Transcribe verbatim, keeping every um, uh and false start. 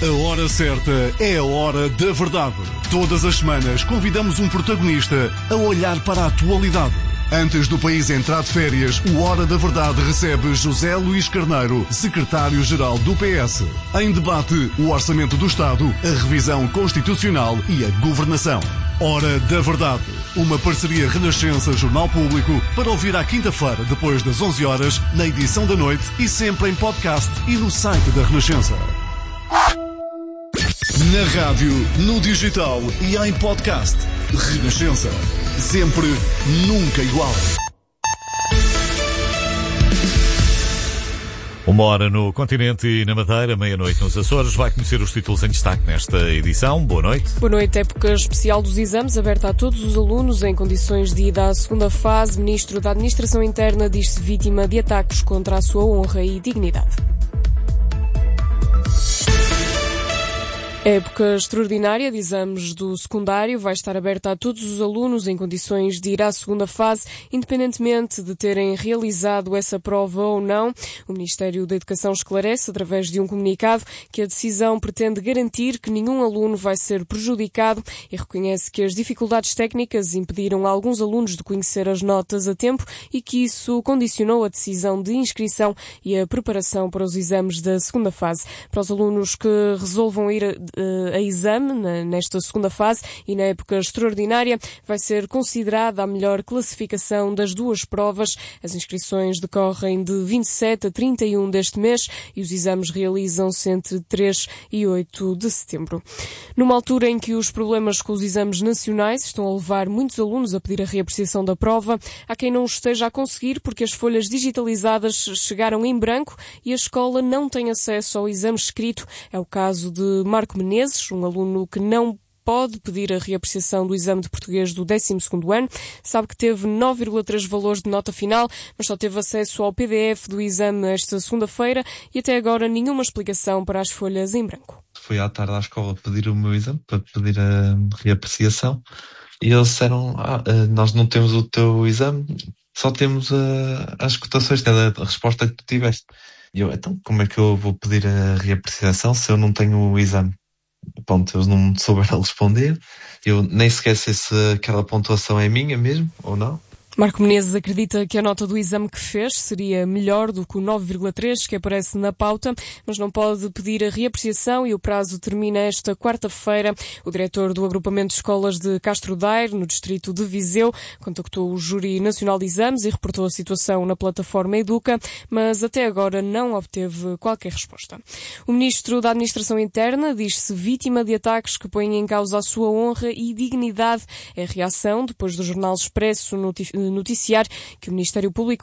A hora certa é a hora da verdade. Todas as semanas convidamos um protagonista a olhar para a atualidade. Antes do país entrar de férias, o Hora da Verdade recebe José Luís Carneiro, secretário-geral do P S. Em debate, o Orçamento do Estado, a revisão constitucional e a governação. Hora da Verdade, uma parceria Renascença Jornal Público para ouvir à quinta-feira, depois das onze horas, na edição da noite e sempre em podcast e no site da Renascença. Na rádio, no digital e em podcast. Renascença. Sempre, nunca igual. Uma hora no continente e na Madeira, meia-noite nos Açores. Vai conhecer os títulos em destaque nesta edição. Boa noite. Boa noite. Época especial dos exames, aberta a todos os alunos em condições de ida à segunda fase. Ministro da Administração Interna diz-se vítima de ataques contra a sua honra e dignidade. A época extraordinária de exames do secundário vai estar aberta a todos os alunos em condições de ir à segunda fase, independentemente de terem realizado essa prova ou não. O Ministério da Educação esclarece, através de um comunicado, que a decisão pretende garantir que nenhum aluno vai ser prejudicado e reconhece que as dificuldades técnicas impediram alguns alunos de conhecer as notas a tempo e que isso condicionou a decisão de inscrição e a preparação para os exames da segunda fase. Para os alunos que resolvam ir a a exame nesta segunda fase e na época extraordinária vai ser considerada a melhor classificação das duas provas. As inscrições decorrem de vinte e sete a trinta e um deste mês e os exames realizam-se entre três e oito de setembro. Numa altura em que os problemas com os exames nacionais estão a levar muitos alunos a pedir a reapreciação da prova, há quem não o esteja a conseguir porque as folhas digitalizadas chegaram em branco e a escola não tem acesso ao exame escrito. É o caso de Marco Menezes, um aluno que não pode pedir a reapreciação do exame de português do décimo segundo ano. Sabe que teve nove vírgula três valores de nota final, mas só teve acesso ao P D F do exame esta segunda-feira e até agora nenhuma explicação para as folhas em branco. Fui à tarde à escola pedir o meu exame, para pedir a reapreciação, e eles disseram, ah, nós não temos o teu exame, só temos a, as cotações, a resposta que tu tiveste. E eu, então, como é que eu vou pedir a reapreciação se eu não tenho o exame? Pronto, eles não me souberam responder. Eu nem sequer sei se aquela pontuação é minha mesmo ou não. Marco Menezes acredita que a nota do exame que fez seria melhor do que o nove vírgula três que aparece na pauta, mas não pode pedir a reapreciação e o prazo termina esta quarta-feira. O diretor do agrupamento de escolas de Castro Daire, no distrito de Viseu, contactou o Júri Nacional de Exames e reportou a situação na plataforma Educa, mas até agora não obteve qualquer resposta. O ministro da Administração Interna diz-se vítima de ataques que põem em causa a sua honra e dignidade. É a reação depois do Jornal Expresso noticiar que o Ministério Público